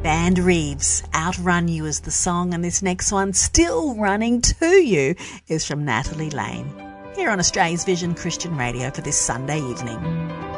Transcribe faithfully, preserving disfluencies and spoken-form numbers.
Band Reeves, Outrun You is the song, and this next one, Still Running to You, is from Natalie Lane. Here on Australia's Vision Christian Radio for this Sunday evening.